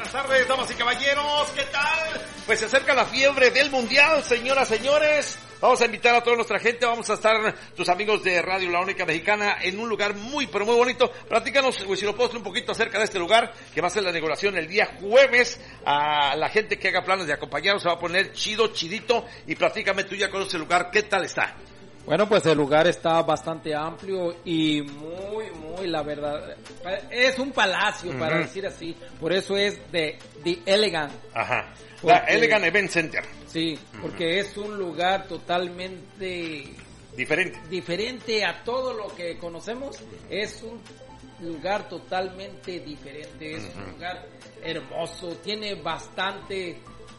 buenas tardes, damas y caballeros, ¿qué tal? Pues se acerca la fiebre del Mundial, señoras, señores. Vamos a invitar a toda nuestra gente, vamos a estar tus amigos de Radio La Única Mexicana en un lugar muy, pero muy bonito. Platícanos, Huitzilopochtli, un poquito acerca de este lugar, que va a ser la inauguración el día jueves. A la gente que haga planes de acompañarnos se va a poner chido, chidito. Y platícame, tú ya conoces el lugar, ¿qué tal está? Bueno, pues el lugar está bastante amplio y muy, la verdad, es un palacio, para decir así. Por eso es de The Elegant. Ajá. La Elegant Event Center. Sí, porque es un lugar totalmente diferente a todo lo que conocemos. Es un lugar totalmente diferente, es un lugar hermoso, tiene bastante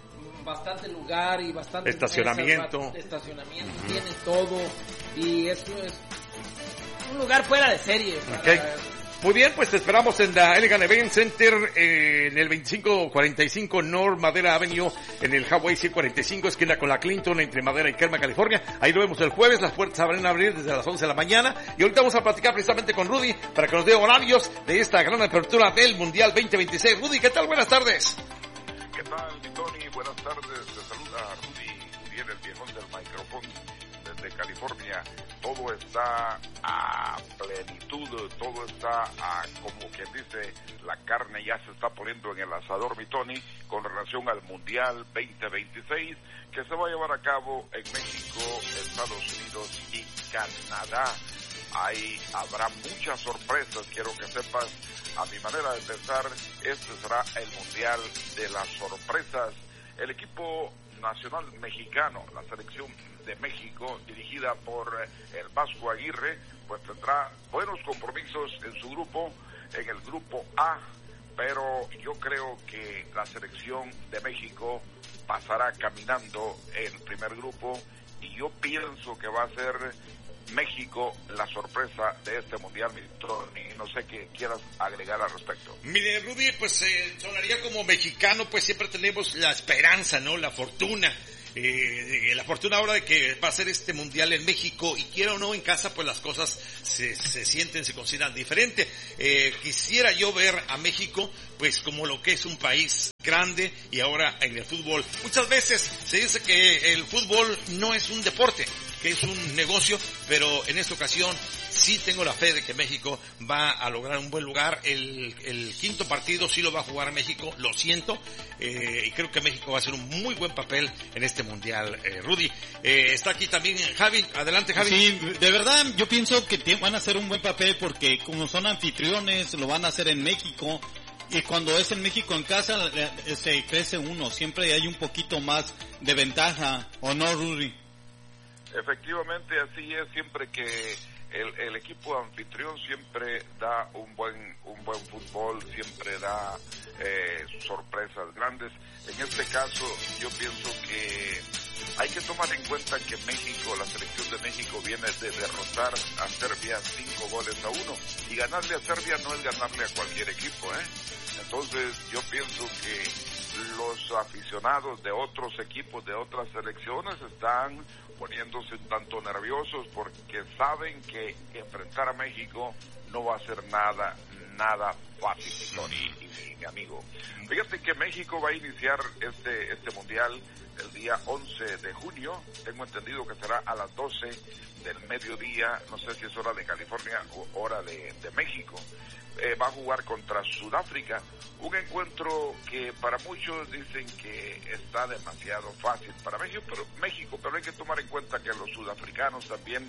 lugar y bastante estacionamiento, tiene todo y eso es un lugar fuera de serie. Okay. Muy bien, pues te esperamos en la Elegant Event Center, en el 2545 North Madera Avenue, en el Highway 145, esquina con la Clinton, entre Madera y Kerma, California. Ahí lo vemos el jueves, las puertas van a abrir desde las 11 de la mañana. Y ahorita vamos a platicar precisamente con Rudy para que nos dé horarios de esta gran apertura del Mundial 2026. Rudy, ¿qué tal? Buenas tardes. ¿Qué tal, mi Tony? Buenas tardes. Te saluda Rudy Uriel, el viejón del micrófono desde California. Todo está a plenitud, todo está a, como quien dice, la carne ya se está poniendo en el asador, mi Tony, con relación al Mundial 2026, que se va a llevar a cabo en México, Estados Unidos y Canadá. Ahí habrá muchas sorpresas, quiero que sepas. A mi manera de pensar, este será el Mundial de las sorpresas. El equipo nacional mexicano, la selección de México, dirigida por el Vasco Aguirre, pues tendrá buenos compromisos en su grupo, en el grupo A, pero yo creo que la selección de México pasará caminando el primer grupo y yo pienso que va a ser México la sorpresa de este Mundial, mi Tony. No sé qué quieras agregar al respecto. Mire, Rudy, pues sonaría como mexicano, pues siempre tenemos la esperanza, ¿no? La fortuna ahora de que va a ser este Mundial en México, y quiera o no, en casa pues las cosas se sienten, se consideran diferente. Quisiera yo ver a México pues como lo que es un país grande, y ahora en el fútbol. Muchas veces se dice que el fútbol no es un deporte, que es un negocio, pero en esta ocasión sí tengo la fe de que México va a lograr un buen lugar. El quinto partido sí lo va a jugar México, lo siento, y creo que México va a hacer un muy buen papel en este Mundial. Rudy, está aquí también Javi. Adelante, Javi. Sí, de verdad yo pienso que van a hacer un buen papel, porque como son anfitriones, lo van a hacer en México. Y cuando es en México en casa, se crece uno, siempre hay un poquito más de ventaja, ¿o no, Rudy? Efectivamente, así es, siempre que el equipo anfitrión siempre da un buen fútbol, siempre da sorpresas grandes. En este caso, yo pienso que hay que tomar en cuenta que México, la selección de México, viene de derrotar a Serbia 5-1, y ganarle a Serbia no es ganarle a cualquier equipo, Entonces, yo pienso que los aficionados de otros equipos, de otras selecciones, están poniéndose un tanto nerviosos porque saben que enfrentar a México no va a ser nada fácil, Tony y mi amigo. Fíjate que México va a iniciar este Mundial el día 11 de junio, tengo entendido que será a las 12 del mediodía, no sé si es hora de California o hora de México. Va a jugar contra Sudáfrica, un encuentro que para muchos dicen que está demasiado fácil para México, pero hay que tomar en cuenta que los sudafricanos también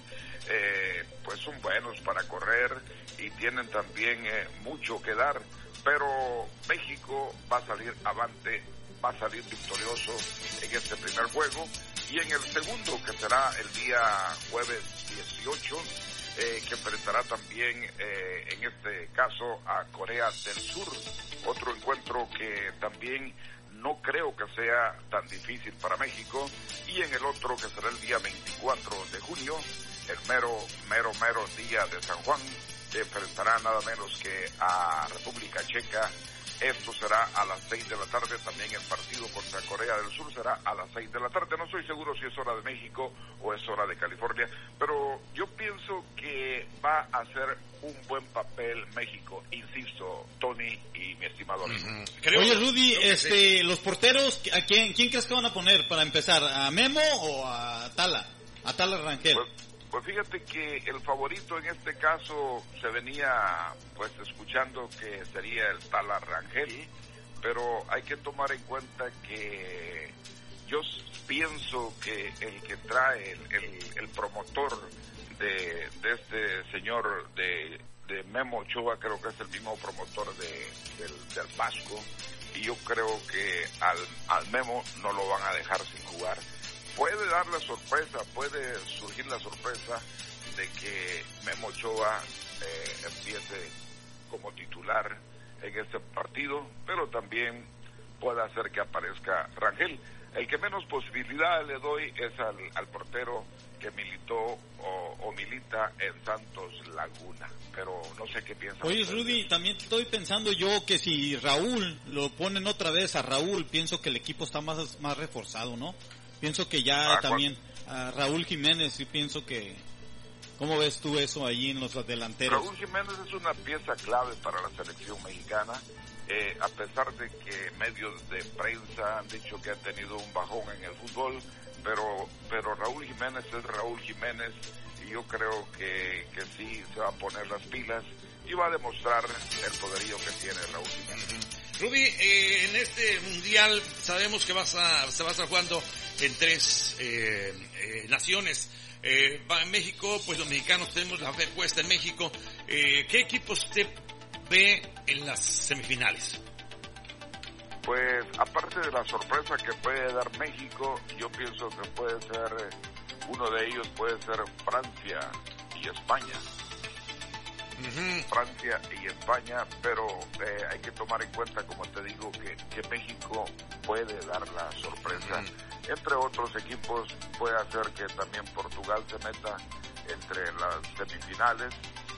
pues son buenos para correr y tienen también mucho que dar, pero México va a salir avante, va a salir victorioso en este primer juego, y en el segundo, que será el día jueves 18, que enfrentará también en este caso a Corea del Sur, otro encuentro que también no creo que sea tan difícil para México, y en el otro, que será el día 24 de junio, el mero día de San Juan, enfrentará nada menos que a República Checa Esto será a las 6 de la tarde. También el partido contra Corea del Sur será a las 6 de la tarde. No estoy seguro si es hora de México o es hora de California, pero yo pienso que va a hacer un buen papel México, insisto, Tony y mi estimado amigo. Oye, Rudy, los porteros, ¿a quién crees que van a poner para empezar? ¿A Memo o a Tala? A Tala Rangel. Pues fíjate que el favorito en este caso se venía pues escuchando que sería el Tala Rangel, pero hay que tomar en cuenta que yo pienso que el que trae el promotor de este señor de Memo Ochoa, creo que es el mismo promotor del Vasco, y yo creo que al Memo no lo van a dejar sin jugar. Puede dar la sorpresa, puede surgir la sorpresa de que Memo Ochoa empiece como titular en este partido, pero también puede hacer que aparezca Rangel. El que menos posibilidad le doy es al portero que militó o milita en Santos Laguna, pero no sé qué piensa. Oye, Rudy, también estoy pensando yo que si Raúl, lo ponen otra vez a Raúl, pienso que el equipo está más reforzado, ¿no? Pienso que ya también a Raúl Jiménez, yo pienso que... ¿Cómo ves tú eso ahí en los delanteros? Raúl Jiménez es una pieza clave para la selección mexicana, a pesar de que medios de prensa han dicho que ha tenido un bajón en el fútbol, pero Raúl Jiménez es Raúl Jiménez, y yo creo que sí se va a poner las pilas y va a demostrar el poderío que tiene Raúl Jiménez. Rudy, en este mundial sabemos que se va a estar jugando en 3 naciones. Va en México, pues los mexicanos tenemos la fe puesta en México. ¿Qué equipos usted ve en las semifinales? Pues aparte de la sorpresa que puede dar México, yo pienso que puede ser, uno de ellos puede ser Francia y España. Francia y España, pero hay que tomar en cuenta, como te digo, que México puede dar la sorpresa. Entre otros equipos puede hacer que también Portugal se meta entre las semifinales,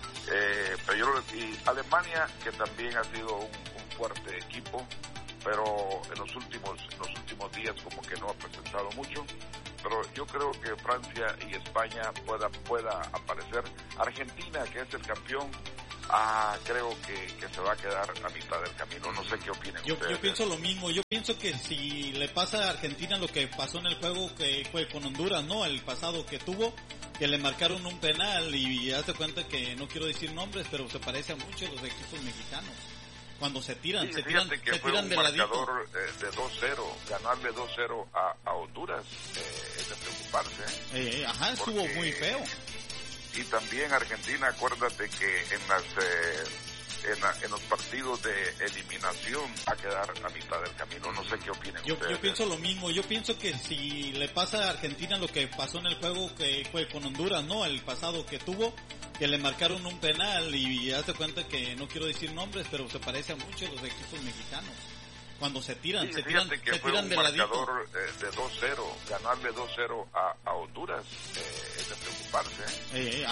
y Alemania, que también ha sido un fuerte equipo, pero en los últimos días como que no ha presentado mucho. Pero yo creo que Francia y España pueda aparecer. Argentina, que es el campeón, creo que se va a quedar a mitad del camino. No sé qué opinan ustedes. Yo pienso lo mismo. Yo pienso que si le pasa a Argentina lo que pasó en el juego que fue con Honduras, ¿no? El pasado que tuvo, que le marcaron un penal y hazte cuenta que no quiero decir nombres, pero se parece a muchos los equipos mexicanos. Cuando se tiran de ladito. De 2-0, ganarle 2-0 a Honduras es de preocuparse. Estuvo muy feo. Y también Argentina, acuérdate que en los partidos de eliminación va a quedar a mitad del camino. No sé qué opinan ustedes. Yo pienso lo mismo. Yo pienso que si le pasa a Argentina lo que pasó en el juego que fue con Honduras, ¿no? El pasado que tuvo, que le marcaron un penal y hazte cuenta que no quiero decir nombres, pero se parece a muchos los equipos mexicanos. Cuando se tiran de ladito. De 2-0, ganarle 2-0 a Honduras es de preocuparse.